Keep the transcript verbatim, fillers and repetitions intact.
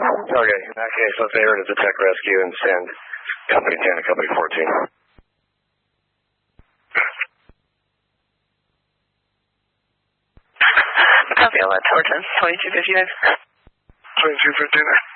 Okay, in that case, let's air it as a tech rescue and send Company ten to Company fourteen. Copy all that, Tower ten, twenty-two fifty-nine. twenty-two fifty-nine.